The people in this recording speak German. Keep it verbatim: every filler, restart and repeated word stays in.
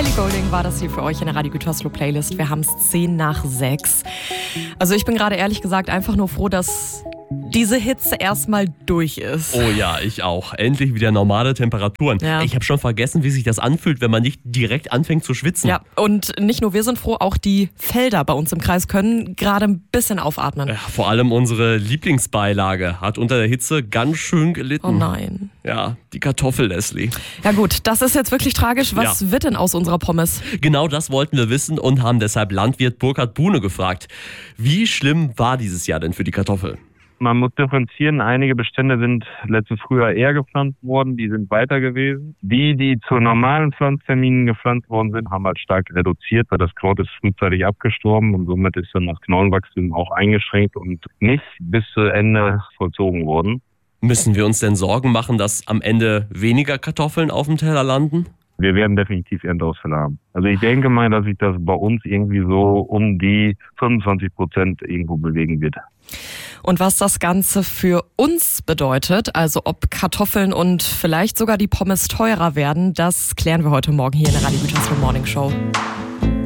Ellie Goulding war das hier für euch in der Radio Gütersloh Playlist. Wir haben es zehn nach sechs. Also ich bin gerade ehrlich gesagt einfach nur froh, dass diese Hitze erstmal durch ist. Oh ja, ich auch. Endlich wieder normale Temperaturen. Ja. Ich habe schon vergessen, wie sich das anfühlt, wenn man nicht direkt anfängt zu schwitzen. Ja, und nicht nur wir sind froh, auch die Felder bei uns im Kreis können gerade ein bisschen aufatmen. Ja, vor allem unsere Lieblingsbeilage hat unter der Hitze ganz schön gelitten. Oh nein. Ja, die Kartoffel, Leslie. Ja gut, das ist jetzt wirklich tragisch. Was Ja. wird denn aus unserer Pommes? Genau das wollten wir wissen und haben deshalb Landwirt Burkhard Buhne gefragt. Wie schlimm war dieses Jahr denn für die Kartoffel? Man muss differenzieren. Einige Bestände sind letztes Frühjahr eher gepflanzt worden, die sind weiter gewesen. Die, die zu normalen Pflanzterminen gepflanzt worden sind, haben halt stark reduziert, weil das Kraut ist frühzeitig abgestorben und somit ist dann das Knollenwachstum auch eingeschränkt und nicht bis zu Ende vollzogen worden. Müssen wir uns denn Sorgen machen, dass am Ende weniger Kartoffeln auf dem Teller landen? Wir werden definitiv Ernteausfälle haben. Also ich denke mal, dass sich das bei uns irgendwie so um die fünfundzwanzig Prozent irgendwo bewegen wird. Und was das Ganze für uns bedeutet, also ob Kartoffeln und vielleicht sogar die Pommes teurer werden, das klären wir heute Morgen hier in der Radio Gütersloh Morning Show.